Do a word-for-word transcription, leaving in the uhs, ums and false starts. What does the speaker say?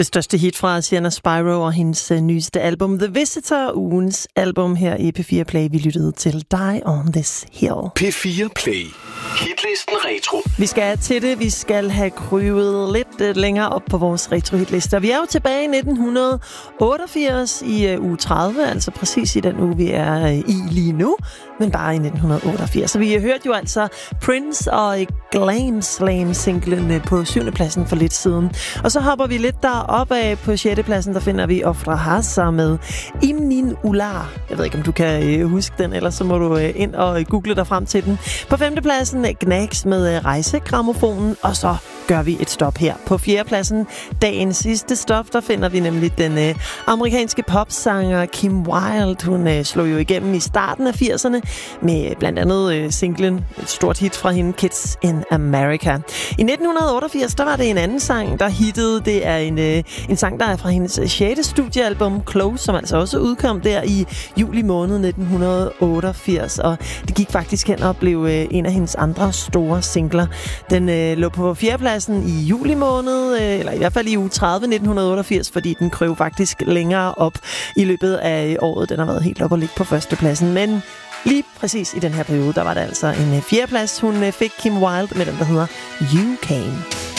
Det største hit fra Sienna Spyro og hendes uh, nyeste album The Visitor, ugens album her i P fire Play. Vi lyttede til Die on This Hill. P fire Play. Hitlisten Retro. Vi skal til det. Vi skal have kryvet lidt uh, længere op på vores retro-hitlister. Vi er jo tilbage i nitten otteogfirs i uh, uge tredive, altså præcis i den uge, vi er uh, i lige nu, men bare i nitten otteogfirs. Så vi hørte jo altså Prince og Glam Slam-singlen på syvende pladsen for lidt siden. Og så hopper vi lidt deroppe af på sjette pladsen, der finder vi Ofra Hassa med Imnin Ular. Jeg ved ikke, om du kan øh, huske den, ellers så må du øh, ind og google dig frem til den. På femte pladsen Gnags med øh, Rejsegrammofonen, og så gør vi et stop her. På fjerde pladsen, dagens sidste stop, der finder vi nemlig den øh, amerikanske popsanger Kim Wilde. Hun øh, slog jo igennem i starten af firserne med blandt andet øh, singlen, et stort hit fra hende, Kids in America. I nitten otteogfirs, der var det en anden sang, der hittede. Det er en, øh, en sang, der er fra hendes sjette studiealbum, Close, som altså også udkom der i juli måned nitten otteogfirs. Og det gik faktisk hen og blev øh, en af hendes andre store singler. Den øh, lå på fjerdepladsen i juli måned, øh, eller i hvert fald i uge tredive nitten otteogfirs, fordi den krøv faktisk længere op i løbet af året. Den har været helt op og ligge på førstepladsen, men lige præcis i den her periode, der var det altså en fjerdeplads, hun fik Kim Wilde med den, der hedder You Came.